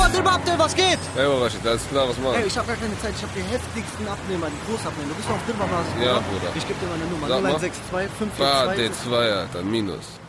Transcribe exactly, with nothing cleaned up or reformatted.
Dilma Abdel, was geht? Ey, Rashid, alles klar, was machst Ey, du? ich hab gar keine Zeit, ich hab die heftigsten Abnehmer, die Großabnehmer. Du bist noch auf Dilma Basis, Ja, oder? Bruder. Ich geb dir meine Nummer. Sag mal. null eins sechs zwei fünf vier Ah, zwei. D zwei, Alter, Minus.